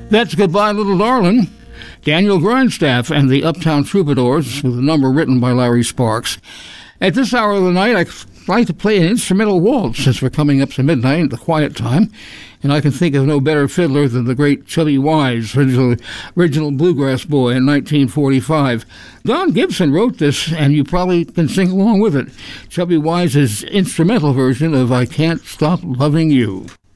That's Goodbye Little Darling, Daniel Grindstaff and the Uptown Troubadours, with a number written by Larry Sparks. At this hour of the night, I'd like to play an instrumental waltz since we're coming up to midnight, the quiet time, and I can think of no better fiddler than the great Chubby Wise, original bluegrass boy in 1945. Don Gibson wrote this, and you probably can sing along with it. Chubby Wise's instrumental version of I Can't Stop Loving You.